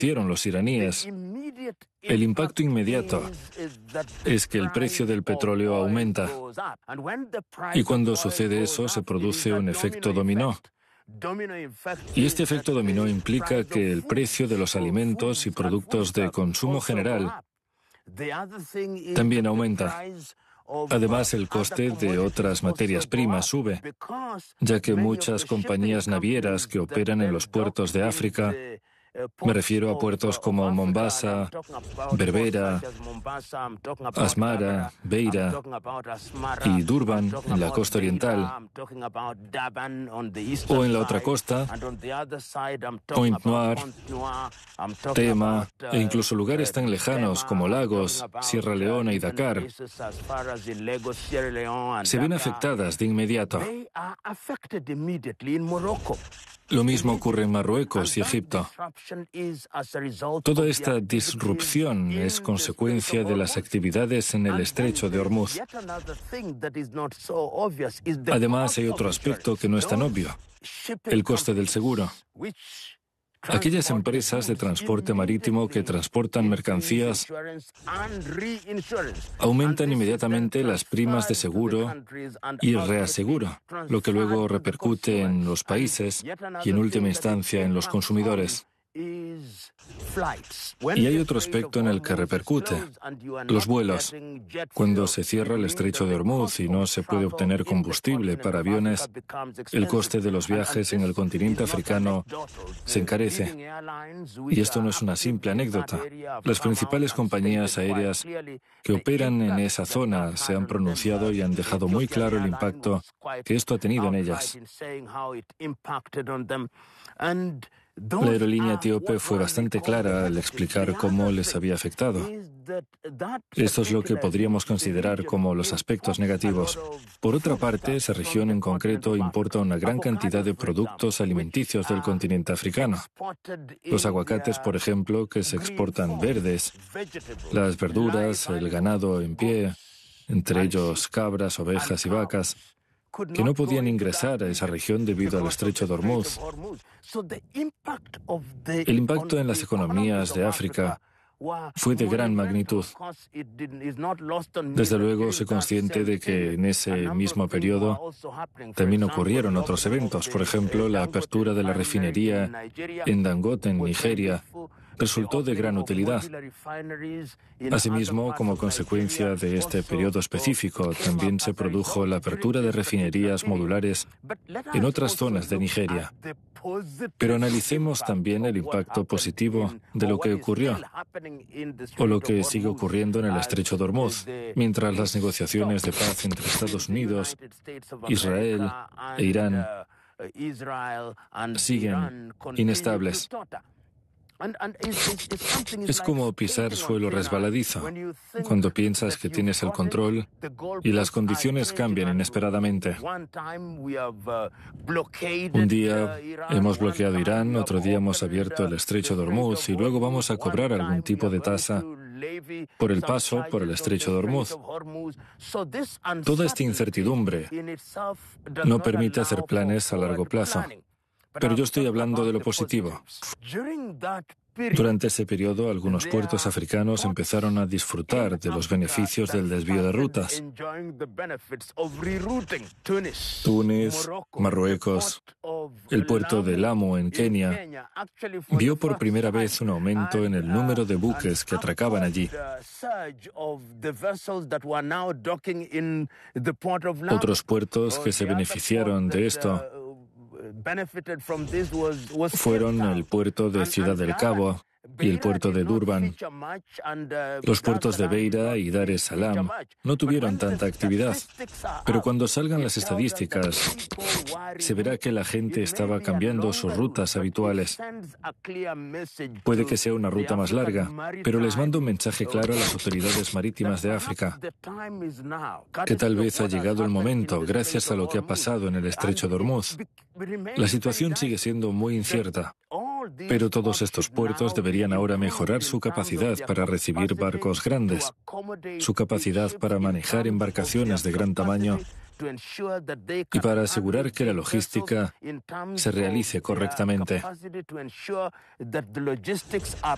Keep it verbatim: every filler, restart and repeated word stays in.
advirtieron los iraníes. El impacto inmediato es que el precio del petróleo aumenta. Y cuando sucede eso, se produce un efecto dominó. Y este efecto dominó implica que el precio de los alimentos y productos de consumo general también aumenta. Además, el coste de otras materias primas sube, ya que muchas compañías navieras que operan en los puertos de África, me refiero a puertos como Mombasa, Berbera, Asmara, Beira y Durban en la costa oriental, o en la otra costa, Point Noir, Tema, e incluso lugares tan lejanos como Lagos, Sierra Leona y Dakar, se ven afectadas de inmediato. Lo mismo ocurre en Marruecos y Egipto. Toda esta disrupción es consecuencia de las actividades en el estrecho de Hormuz. Además, hay otro aspecto que no es tan obvio: el coste del seguro. Aquellas empresas de transporte marítimo que transportan mercancías aumentan inmediatamente las primas de seguro y reaseguro, lo que luego repercute en los países y en última instancia en los consumidores. Y hay otro aspecto en el que repercute: los vuelos. Cuando se cierra el estrecho de Hormuz y no se puede obtener combustible para aviones, el coste de los viajes en el continente africano se encarece. Y esto no es una simple anécdota. Las principales compañías aéreas que operan en esa zona se han pronunciado y han dejado muy claro el impacto que esto ha tenido en ellas. La aerolínea etíope fue bastante clara al explicar cómo les había afectado. Esto es lo que podríamos considerar como los aspectos negativos. Por otra parte, esa región en concreto importa una gran cantidad de productos alimenticios del continente africano. Los aguacates, por ejemplo, que se exportan verdes, las verduras, el ganado en pie, entre ellos cabras, ovejas y vacas, que no podían ingresar a esa región debido al estrecho de Hormuz. El impacto en las economías de África fue de gran magnitud. Desde luego, soy consciente de que en ese mismo periodo también ocurrieron otros eventos. Por ejemplo, la apertura de la refinería en Dangote, en Nigeria, resultó de gran utilidad. Asimismo, como consecuencia de este periodo específico, también se produjo la apertura de refinerías modulares en otras zonas de Nigeria. Pero analicemos también el impacto positivo de lo que ocurrió, o lo que sigue ocurriendo en el estrecho de Hormuz, mientras las negociaciones de paz entre Estados Unidos, Israel e Irán siguen inestables. Es como pisar suelo resbaladizo, cuando piensas que tienes el control y las condiciones cambian inesperadamente. Un día hemos bloqueado Irán, otro día hemos abierto el estrecho de Hormuz y luego vamos a cobrar algún tipo de tasa por el paso por el estrecho de Hormuz. Toda esta incertidumbre no permite hacer planes a largo plazo. Pero yo estoy hablando de lo positivo. Durante ese periodo, algunos puertos africanos empezaron a disfrutar de los beneficios del desvío de rutas. Túnez, Marruecos, el puerto de Lamu en Kenia vio por primera vez un aumento en el número de buques que atracaban allí. Otros puertos que se beneficiaron de esto fueron el puerto de Ciudad del Cabo y el puerto de Durban. Los puertos de Beira y Dar es Salaam no tuvieron tanta actividad, pero cuando salgan las estadísticas, se verá que la gente estaba cambiando sus rutas habituales. Puede que sea una ruta más larga, pero les mando un mensaje claro a las autoridades marítimas de África, que tal vez ha llegado el momento, gracias a lo que ha pasado en el estrecho de Hormuz. La situación sigue siendo muy incierta, pero todos estos puertos deberían ahora mejorar su capacidad para recibir barcos grandes, su capacidad para manejar embarcaciones de gran tamaño y para asegurar que la logística se realice correctamente.